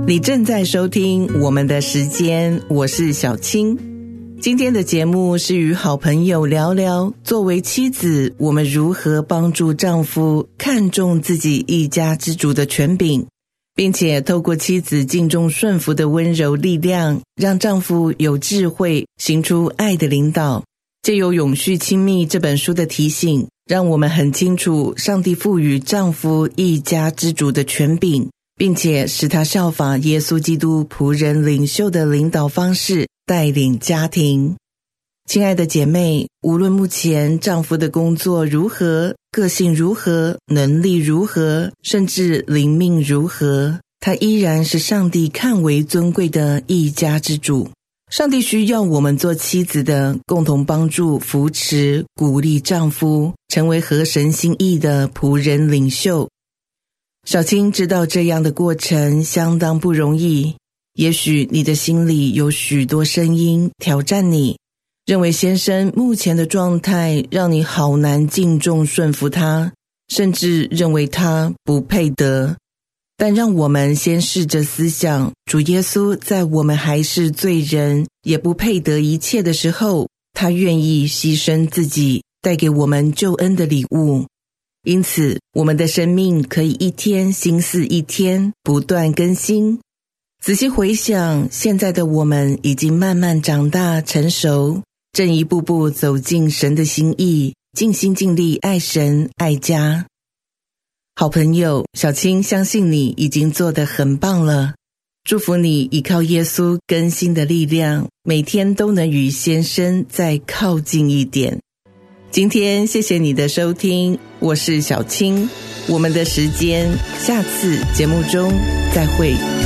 你正在收听我们的时间，我是小青。今天的节目是与好朋友聊聊，作为妻子，我们如何帮助丈夫看重自己一家之主的权柄，并且透过妻子敬重顺服的温柔力量，让丈夫有智慧行出爱的领导。藉由永续亲密这本书的提醒，让我们很清楚上帝赋予丈夫一家之主的权柄，并且使他效法耶稣基督仆人领袖的领导方式带领家庭。亲爱的姐妹，无论目前丈夫的工作如何，个性如何，能力如何，甚至灵命如何，他依然是上帝看为尊贵的一家之主。上帝需要我们做妻子的，共同帮助、扶持、鼓励丈夫，成为合神心意的仆人领袖。小青知道这样的过程相当不容易，也许你的心里有许多声音挑战你，认为先生目前的状态让你好难敬重顺服他，甚至认为他不配得。但让我们先试着思想，主耶稣在我们还是罪人，也不配得一切的时候，他愿意牺牲自己，带给我们救恩的礼物。因此，我们的生命可以一天新似一天，不断更新。仔细回想，现在的我们已经慢慢长大成熟，正一步步走进神的心意，尽心尽力爱神爱家。好朋友，小青相信你已经做得很棒了，祝福你依靠耶稣更新的力量，每天都能与先生再靠近一点。今天谢谢你的收听，我是小青，我们的时间下次节目中再会。